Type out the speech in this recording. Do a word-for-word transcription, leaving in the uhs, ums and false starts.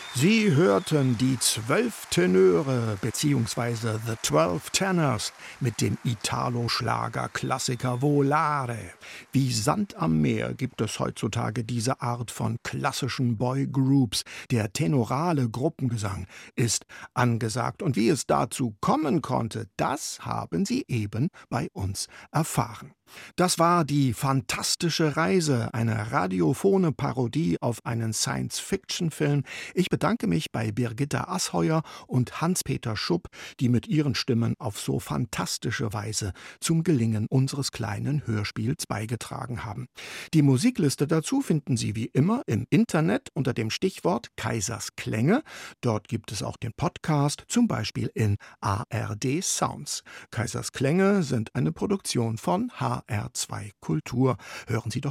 Sie hörten die Zwölf Tenöre bzw. The Twelve Tenors mit dem Italo-Schlager-Klassiker Volare. Wie Sand am Meer gibt es heutzutage diese Art von klassischen Boygroups. Der tenorale Gruppengesang ist angesagt. Und wie es dazu kommen konnte, das haben Sie eben bei uns erfahren. Das war die fantastische Reise, eine radiophone Parodie auf einen Science-Fiction-Film. Ich bedanke mich bei Birgitta Asheuer und Hans-Peter Schupp, die mit ihren Stimmen auf so fantastische Weise zum Gelingen unseres kleinen Hörspiels beigetragen haben. Die Musikliste dazu finden Sie wie immer im Internet unter dem Stichwort Kaisers Klänge. Dort gibt es auch den Podcast, zum Beispiel in A R D Sounds. Kaisers Klänge sind eine Produktion von H R zwei Kultur. Hören Sie doch